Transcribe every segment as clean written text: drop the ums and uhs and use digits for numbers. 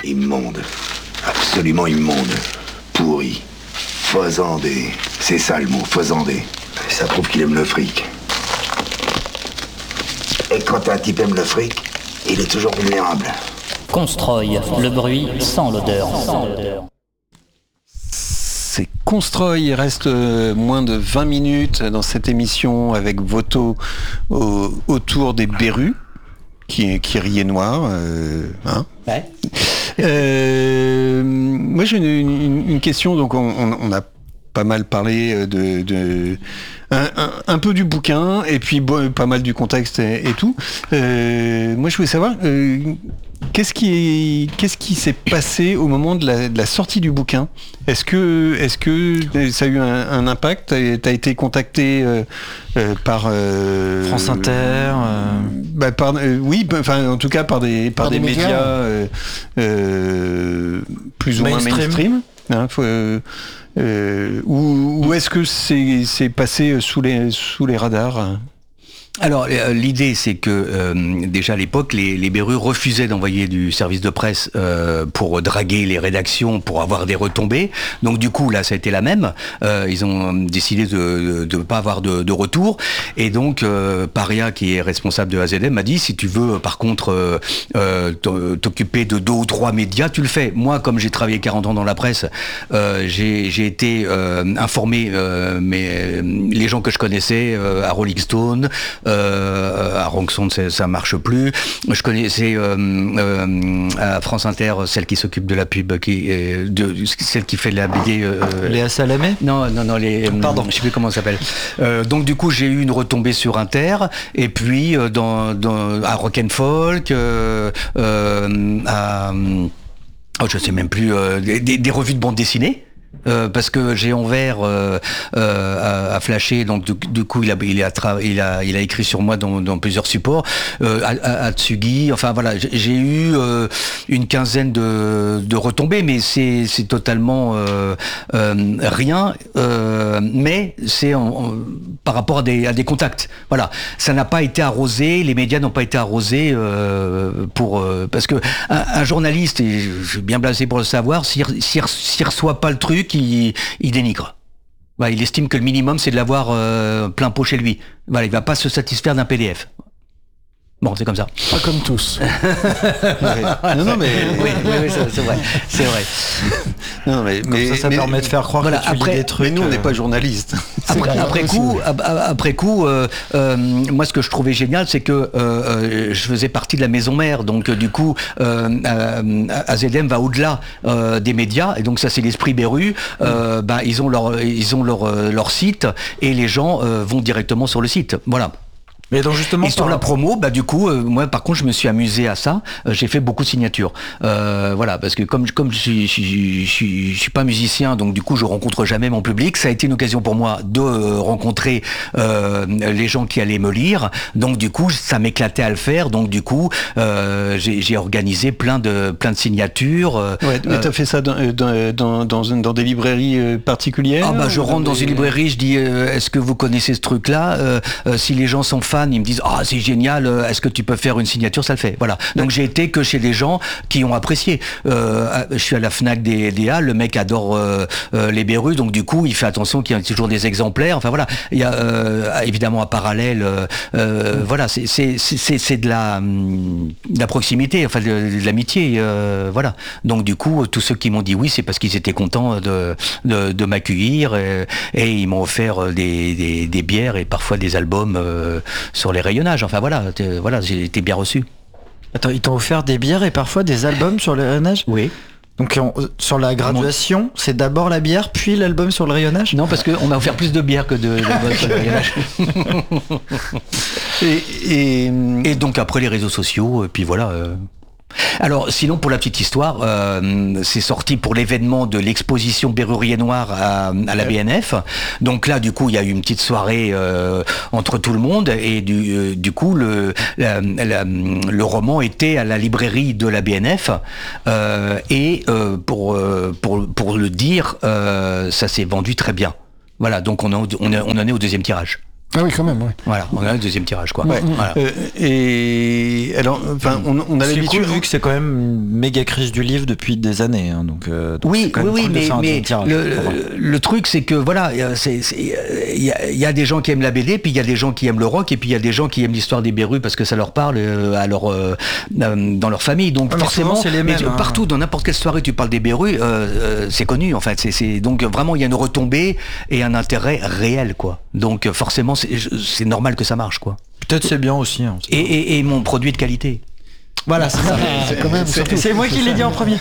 Immonde. Absolument immonde. Pourri. Faisandé. C'est ça le mot, faisandé. Ça prouve qu'il aime le fric. Et quand un type aime le fric, il est toujours vulnérable. Constroy, le bruit sans l'odeur. C'est Constroy, il reste moins de 20 minutes dans cette émission avec Voto autour des Berus, qui riait noir. Hein. Ouais. Moi j'ai une question, donc on a pas mal parlé un peu du bouquin et puis pas mal du contexte et tout. Moi je voulais savoir qu'est-ce qui s'est passé au moment de la sortie du bouquin. Est-ce que ça a eu un impact? T'as été contacté par France Inter oui, enfin en tout cas par des médias plus ou moins mainstream. Hein, ou est-ce que c'est passé sous les radars? Alors l'idée c'est que déjà à l'époque les Berus refusaient d'envoyer du service de presse pour draguer les rédactions pour avoir des retombées. Donc du coup là ça a été la même. Ils ont décidé de ne pas avoir de retour. Et donc Paria qui est responsable de AZM m'a dit si tu veux par contre t'occuper de 2 ou 3 médias tu le fais. Moi comme j'ai travaillé 40 ans dans la presse j'ai été informé mais les gens que je connaissais à Rolling Stone, à Ronxon ça marche plus. Je connaissais à France Inter celle qui s'occupe de la pub, celle qui fait la BD. Léa Salamé ? Non, Pardon. Je sais plus comment ça s'appelle. Donc du coup j'ai eu une retombée sur Inter et puis à Rock and Folk, je sais même plus des revues de bande dessinée. Parce que Géant Vert a flashé, donc du coup il a écrit sur moi dans plusieurs supports, à Tsugi, enfin voilà, j'ai eu une quinzaine de retombées, mais c'est totalement rien, mais c'est par rapport à des contacts. Voilà, ça n'a pas été arrosé, les médias n'ont pas été arrosés parce que un journaliste, et je suis bien blasé pour le savoir, s'il reçoit pas le truc, il dénigre. Voilà, il estime que le minimum c'est de l'avoir plein pot chez lui. Voilà, il va pas se satisfaire d'un PDF. Bon, c'est comme ça. Pas comme tous. Non, mais oui, c'est vrai. C'est vrai. Non, mais ça permet de faire croire voilà, que tu lis des trucs. Mais nous, on n'est pas journalistes. Après coup, moi, ce que je trouvais génial, c'est que je faisais partie de la maison mère. Donc, du coup, AZM va au-delà des médias. Et donc, ça, c'est l'esprit Beru. Ils ont leur site et les gens vont directement sur le site. Voilà. Mais donc justement, et sur la promo, du coup, moi par contre, je me suis amusé à ça. J'ai fait beaucoup de signatures, voilà, parce que comme je suis pas musicien, donc du coup, je rencontre jamais mon public. Ça a été une occasion pour moi de rencontrer les gens qui allaient me lire. Donc du coup, ça m'éclatait à le faire. Donc du coup, j'ai organisé plein de signatures. Ouais, mais t'as fait ça dans des librairies particulières? Je rentre dans une librairie, je dis est-ce que vous connaissez ce truc-là? Si les gens sont fans, ils me disent c'est génial, est-ce que tu peux faire une signature? Ça le fait. Voilà. Donc j'ai été que chez des gens qui ont apprécié. Je suis à la Fnac des Halles, le mec adore les Berus, donc du coup il fait attention qu'il y a toujours des exemplaires. Enfin voilà, il y a évidemment à Parallèle, voilà, c'est de la proximité, enfin de l'amitié, voilà. Donc du coup tous ceux qui m'ont dit oui, c'est parce qu'ils étaient contents de m'accueillir et ils m'ont offert des bières et parfois des albums sur les rayonnages. Enfin voilà, j'ai été bien reçu. Attends, ils t'ont offert des bières et parfois des albums sur le rayonnage? Oui. Donc sur la graduation, c'est d'abord la bière, puis l'album sur le rayonnage? Non, parce qu'on m'a offert plus de bière que d'albums sur le rayonnage. Et donc après les réseaux sociaux, puis voilà... Alors sinon pour la petite histoire, c'est sorti pour l'événement de l'exposition Berrurier Noir à la BNF. Donc là du coup il y a eu une petite soirée entre tout le monde et du coup le roman était à la librairie de la BNF et pour le dire ça s'est vendu très bien. Voilà, donc on en est au deuxième tirage. Ah oui, quand même, ouais. Voilà, on a le deuxième tirage, quoi. Ouais. Voilà. Et alors, enfin, on a C'est l'habitude, cool, vu que c'est quand même une méga crise du livre depuis des années. Hein, donc Oui, c'est quand même oui, cool de faire un mais deuxième tirage. le truc, c'est que voilà, il y a des gens qui aiment la BD, puis il y a des gens qui aiment le rock, et puis il y a des gens qui aiment l'histoire des Berus parce que ça leur parle dans leur famille. Donc Ouais, mais forcément, souvent, c'est les mêmes, hein. partout, dans n'importe quelle soirée, tu parles des Berus, c'est connu en fait. Donc vraiment, il y a une retombée et un intérêt réel, quoi. Donc forcément, c'est normal que ça marche, quoi. Peut-être c'est bien aussi. Hein, Et mon produit de qualité. voilà, c'est ça. C'est quand même surtout. C'est moi qui l'ai dit en premier.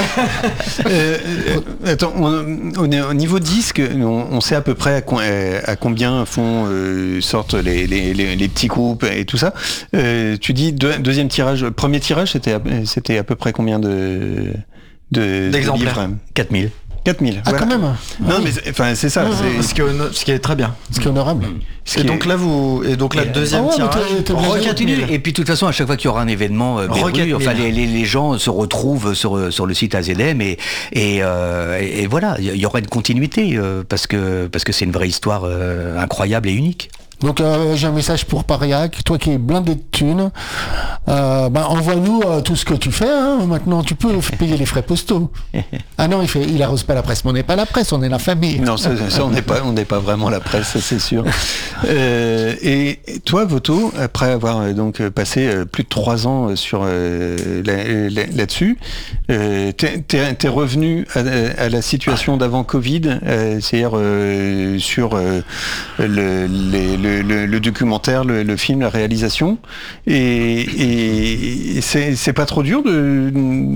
attends, on est au niveau disque, on sait à peu près à combien sortent les petits groupes et tout ça. Tu dis deuxième tirage, premier tirage, c'était à peu près combien d'exemplaires? livres 4000. 4000. Ah, voilà. quand même. Non, mais enfin, c'est ça. Ce qui est très bien. Ce qui est honorable. Et donc là, deuxième Ah ouais, mais tirage. t'es bien On continue. Et puis de toute façon, à chaque fois qu'il y aura un événement Beru, enfin les gens se retrouvent sur le site AZM et voilà, il y aura une continuité parce que c'est une vraie histoire incroyable et unique. Donc j'ai un message pour Pariac, toi qui es blindé de thunes, envoie-nous tout ce que tu fais, hein. Maintenant tu peux payer les frais postaux. Ah non, il arrose pas la presse, mais on n'est pas la presse, on est la famille. Non, ça on n'est pas vraiment la presse, ça, c'est sûr. Et toi, Voto, après avoir donc passé plus de 3 ans sur là-dessus, t'es revenu à la situation d'avant Covid, c'est-à-dire sur le documentaire, le film, la réalisation, et c'est pas trop dur de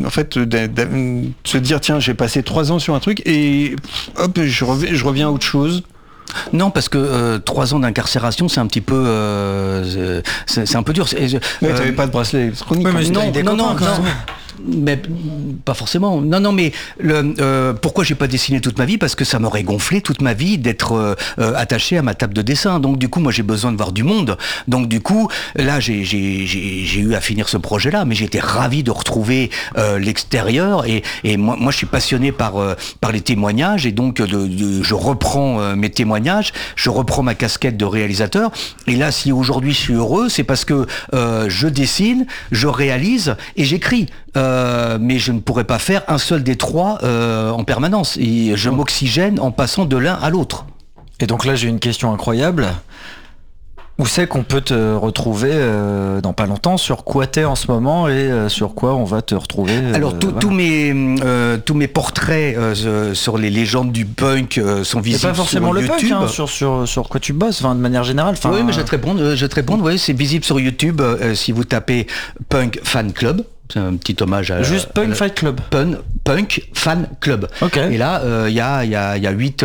se dire tiens, j'ai passé 3 ans sur un truc et hop, je reviens à autre chose. Non, parce que 3 ans d'incarcération, c'est un petit peu, c'est un peu dur. Mais t'avais pas de bracelet électronique. Non. Mais pas forcément. Non, mais pourquoi j'ai pas dessiné toute ma vie? Parce que ça m'aurait gonflé toute ma vie d'être attaché à ma table de dessin. Donc du coup, moi j'ai besoin de voir du monde. Donc du coup, là j'ai eu à finir ce projet-là, mais j'étais ravi de retrouver l'extérieur. Et moi je suis passionné par les témoignages, et donc je reprends mes témoignages, je reprends ma casquette de réalisateur. Et là, si aujourd'hui je suis heureux, c'est parce que je dessine, je réalise et j'écris. Mais je ne pourrais pas faire un seul des 3 en permanence. Et je m'oxygène en passant de l'un à l'autre. Et donc là, j'ai une question incroyable. Où c'est qu'on peut te retrouver dans pas longtemps? Sur quoi t'es en ce moment et sur quoi on va te retrouver? Alors tous mes portraits sur les légendes du punk sont visibles pas forcément sur le YouTube. punk, hein, sur quoi tu bosses, enfin, de manière générale. Oui, mais je vais te répondre. Oui, c'est visible sur YouTube si vous tapez Punk Fan Club. C'est un petit hommage à... Juste Punk Fight Club. Punk Fan Club. Ok. Et là, il y a 8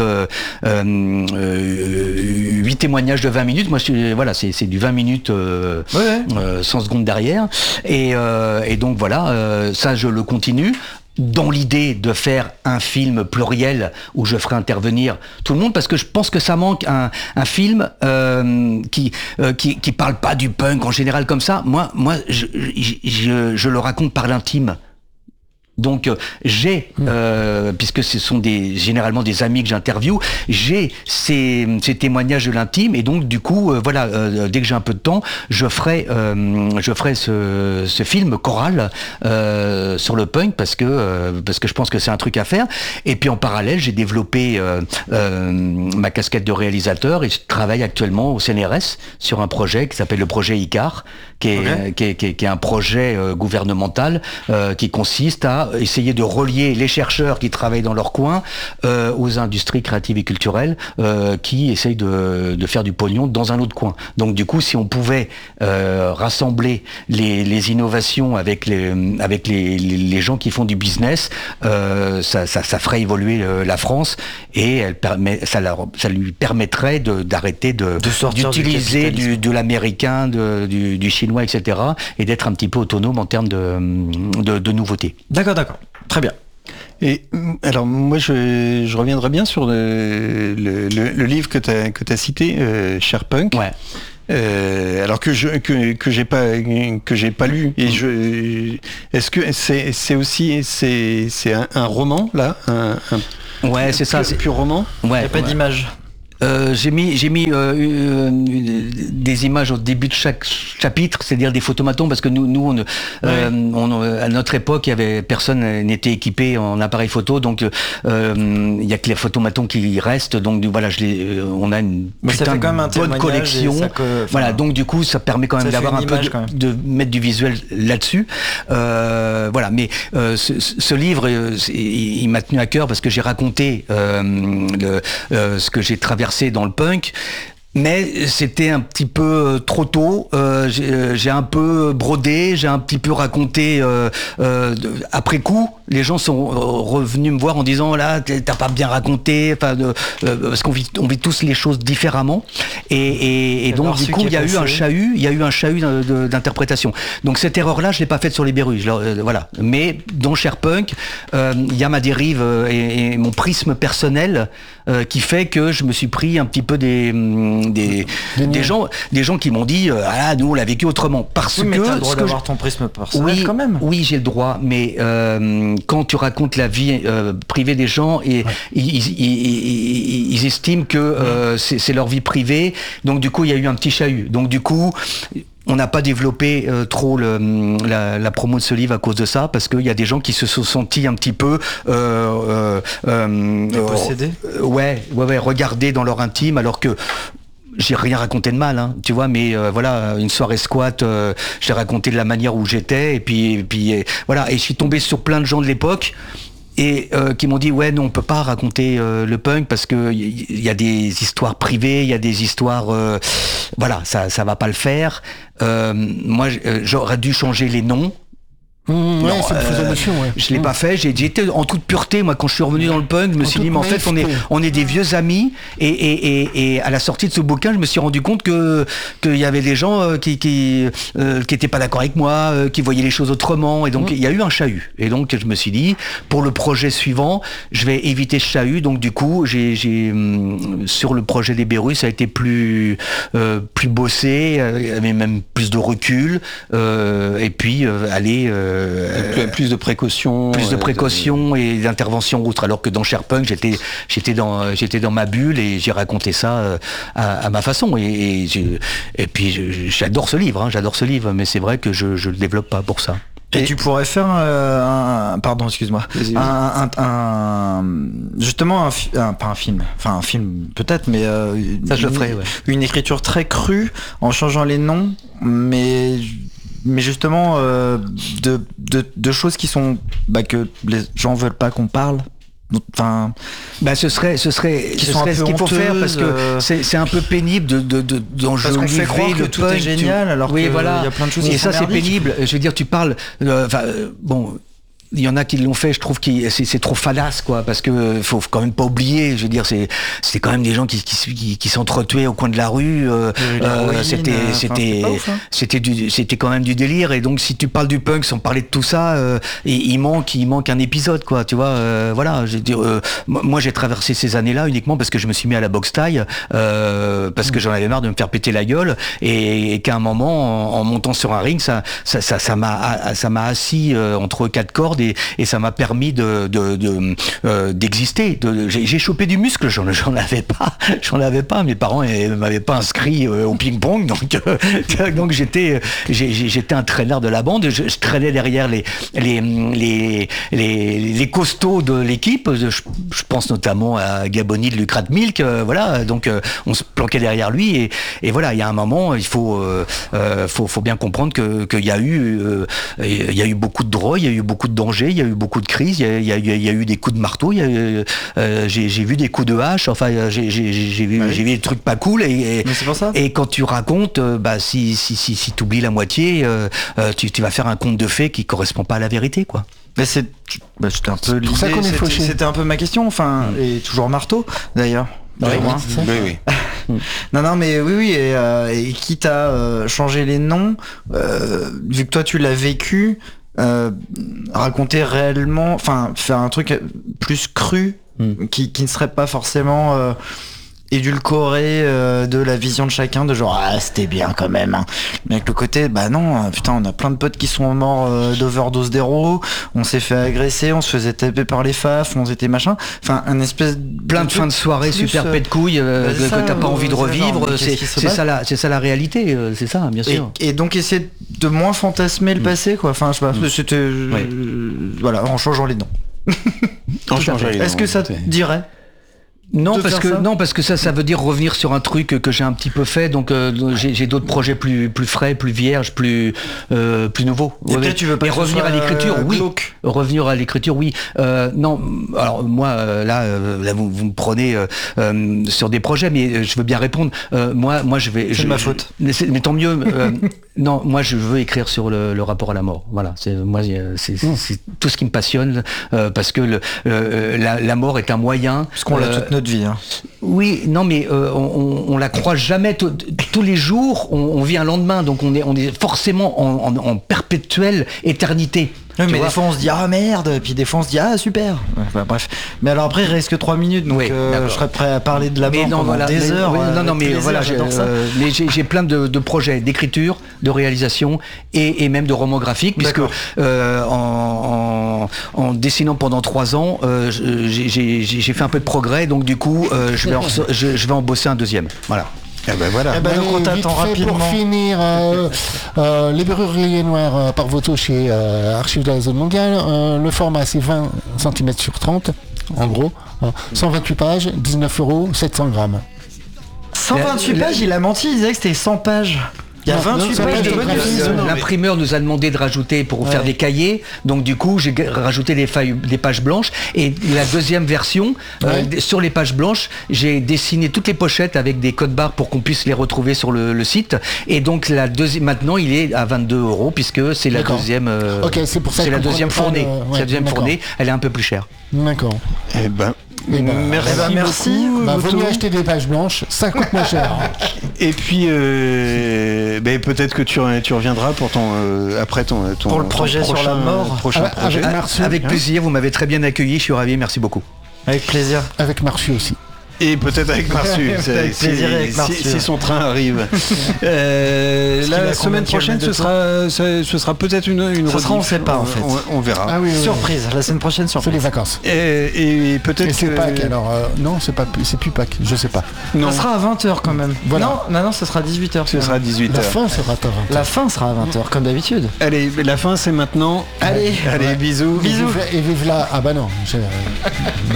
témoignages de 20 minutes. Moi, c'est du 20 minutes 100 secondes derrière. Et donc voilà, ça je le continue. Dans l'idée de faire un film pluriel où je ferai intervenir tout le monde, parce que je pense que ça manque un film qui parle pas du punk en général comme ça. Moi, je le raconte par l'intime. Donc puisque ce sont généralement des amis que j'interviewe, j'ai ces témoignages de l'intime, et donc du coup dès que j'ai un peu de temps, je ferai ce film choral sur le punk, parce que je pense que c'est un truc à faire. Et puis en parallèle, j'ai développé ma casquette de réalisateur, et je travaille actuellement au CNRS sur un projet qui s'appelle le projet ICAR, qui est un projet gouvernemental qui consiste à essayer de relier les chercheurs qui travaillent dans leur coin aux industries créatives et culturelles qui essayent de faire du pognon dans un autre coin. Donc du coup, si on pouvait rassembler les innovations avec les gens qui font du business, ça ferait évoluer la France, et ça lui permettrait d'arrêter d'utiliser de l'américain, du chinois, etc., et d'être un petit peu autonome en termes de nouveautés. D'accord. Très bien. Et alors moi je reviendrai bien sur le livre que t'as cité, Cher Punk. Ouais. Alors que j'ai pas lu, et est-ce que c'est aussi un roman là, ouais, c'est ça, pur roman? Ouais. Il n'y a pas d'image. J'ai mis des images au début de chaque chapitre, c'est-à-dire des photomatons, parce que nous à notre époque, personne n'était équipé en appareil photo, donc il y a que les photomatons qui restent, donc voilà, on a une putain de bonne collection. Voilà, donc du coup, ça permet quand même d'avoir un peu de mettre du visuel là-dessus. Voilà, mais ce livre, il m'a tenu à cœur parce que j'ai raconté ce que j'ai traversé dans le punk. Mais c'était un petit peu trop tôt. J'ai un peu brodé, j'ai un petit peu raconté après coup. Les gens sont revenus me voir en disant là, t'as pas bien raconté, parce qu'on vit tous les choses différemment. Et donc du coup, il y a eu un chahut d'interprétation. Donc cette erreur-là, je l'ai pas faite sur les Berus. Voilà. Mais dans Sherpunk, il y a ma dérive et mon prisme personnel qui fait que je me suis pris un petit peu des gens qui m'ont dit nous on l'a vécu autrement parce que t'as le droit d'avoir ton prisme personnel quand même. Oui, j'ai le droit, mais quand tu racontes la vie privée des gens et ils estiment que c'est leur vie privée, donc du coup il y a eu un petit chahut. Donc du coup on n'a pas développé trop la promo de ce livre à cause de ça, parce qu'il y a des gens qui se sont sentis un petit peu possédés. Ouais, regardés dans leur intime, alors que j'ai rien raconté de mal, tu vois, mais voilà, une soirée squat, j'ai raconté de la manière où j'étais, et puis voilà, et je suis tombé sur plein de gens de l'époque. Et qui m'ont dit non, on peut pas raconter le punk parce que il y a des histoires privées, il y a des histoires voilà, ça va pas le faire. Moi j'aurais dû changer les noms. Non, c'est une fausse émotion, je l'ai pas fait, j'ai été en toute pureté. Moi, quand je suis revenu dans le punk, je me suis dit mais en fait on est des vieux amis, et à la sortie de ce bouquin, je me suis rendu compte qu'il y avait des gens qui étaient pas d'accord avec moi, qui voyaient les choses autrement, et donc il y a eu un chahut. Et donc je me suis dit, pour le projet suivant, je vais éviter ce chahut. Donc du coup, j'ai sur le projet des Berus, ça a été plus bossé, avait même plus de recul, et puis aller plus de précautions, et d'intervention outre, alors que dans Sherpunk j'étais dans ma bulle et j'ai raconté ça à ma façon, et puis j'adore ce livre, mais c'est vrai que je le développe pas pour ça. Et tu pourrais faire pardon, excuse-moi, justement pas un film, enfin un film peut-être, mais ça je le ferai, une écriture très crue en changeant les noms, mais justement de choses qui sont que les gens veulent pas qu'on parle. Enfin, ce serait ce qu'il faut faire, parce que c'est un peu pénible d'enjoliver parce qu'on fait croire que tout est génial, alors qu'il y a plein de choses. Et ça c'est pénible. Je veux dire, tu parles. Il y en a qui l'ont fait, je trouve que c'est trop fallace, quoi, parce que faut quand même pas oublier, je veux dire, c'est quand même des gens qui s'entretuaient au coin de la rue, c'était quand même du délire. Et donc si tu parles du punk sans parler de tout ça, il manque un épisode, quoi, tu vois. Voilà, je veux dire, moi j'ai traversé ces années-là uniquement parce que je me suis mis à la boxe taille, parce que j'en avais marre de me faire péter la gueule, et qu'à un moment, en montant sur un ring, ça m'a assis entre quatre cordes, et ça m'a permis d'exister. J'ai chopé du muscle, j'en avais pas. Mes parents m'avaient pas inscrit au ping-pong, donc j'étais un traîneur de la bande. Je traînais derrière les costauds de l'équipe. Je pense notamment à Gaboni de Lucrat Milk, voilà. Donc on se planquait derrière lui, et voilà. Il y a un moment, il faut bien comprendre qu'il y a eu beaucoup de drogue, il y a eu beaucoup de danger, il y a eu beaucoup de crises, il y a eu des coups de marteau, j'ai vu des coups de hache, enfin j'ai vu des trucs pas cool, mais c'est pour ça. Et quand tu racontes, si tu oublies la moitié, tu vas faire un conte de fées qui correspond pas à la vérité, quoi. Mais c'était un peu l'idée, c'était un peu ma question, enfin, et toujours marteau d'ailleurs. Oui. Non, mais oui, et quitte à changer les noms, vu que toi tu l'as vécu, raconter réellement, enfin faire un truc plus cru, qui ne serait pas forcément édulcoré de la vision de chacun, de genre c'était bien quand même, hein. Mais avec le côté bah non, putain, on a plein de potes qui sont morts d'overdose d'héros, on s'est fait agresser, on se faisait taper par les faf, on était machin, enfin un espèce plein de fins de soirée super pète de couilles que t'as pas envie de revivre, c'est ça la réalité, c'est ça, bien sûr. Et donc essayer de moins fantasmer le passé, quoi. Enfin je sais pas, c'était voilà, en changeant les noms. Est-ce que ça te dirait? Non parce que ça veut dire revenir sur un truc que j'ai un petit peu fait, donc j'ai d'autres projets plus frais, plus vierges, plus nouveaux. Et peut-être tu veux pas revenir à l'écriture, oui. Revenir à l'écriture, oui. Non, alors moi là vous me prenez sur des projets, mais je veux bien répondre. Moi je vais. C'est ma faute. Mais tant mieux. Non, moi je veux écrire sur le rapport à la mort. Voilà, c'est tout ce qui me passionne, parce que la mort est un moyen. Parce qu'on l'a toute notre vie. Hein. Oui, non, mais on la croise jamais. Tous les jours, on vit un lendemain, donc on est forcément en perpétuelle éternité. Oui, mais des fois on se dit ah merde, et puis des fois on se dit ah super. Enfin, bref. Mais alors après il reste que 3 minutes, donc je serais prêt à parler de la mort pendant des heures. Mais voilà, j'ai plein de projets d'écriture, de réalisation et même de romans graphiques, puisque en dessinant pendant 3 ans, j'ai fait un peu de progrès, donc du coup je vais en bosser un deuxième. Voilà. Eh ben voilà. Donc on t'attend rapidement. Pour finir, les Berruriers Noirs par Voto chez Archives de la Zone Mondiale. Le format c'est 20 cm sur 30, en gros. 128 pages, 19 €, 700 grammes. 128 pages, il a menti, il disait que c'était 100 pages. Il y a 28 pages de bonus. L'imprimeur nous a demandé de rajouter pour faire des cahiers, donc du coup j'ai rajouté des pages blanches, et la deuxième version, sur les pages blanches, j'ai dessiné toutes les pochettes avec des codes barres pour qu'on puisse les retrouver sur le site, et donc maintenant il est à 22 € puisque c'est la deuxième. Ok, c'est pour ça. C'est la deuxième fournée. C'est la deuxième fournée, elle est un peu plus chère. D'accord. Eh ben. Merci. Vaut mieux acheter des pages blanches, ça coûte moins cher. Et puis peut-être que tu reviendras pour après ton pour le projet sur la mort. Prochain projet. Avec plaisir, vous m'avez très bien accueilli, je suis ravi, merci beaucoup. Avec plaisir. Avec Marsu aussi. Et peut-être avec Marsu, si son train arrive. La semaine prochaine, ce sera peut-être une ça sera, on ne sait pas en fait. On verra. Ah oui, surprise, la semaine prochaine, surprise. C'est les vacances. Et peut-être c'est Pâques, alors non, c'est plus Pâques, je sais pas. Non. Ça sera à 20h quand même. Voilà. Non, ça sera 18h. Ce sera 18h. La fin sera à 20h. La fin sera à 20h, comme d'habitude. Allez, la fin c'est maintenant. Allez, bisous. Et vive là. Ah bah non.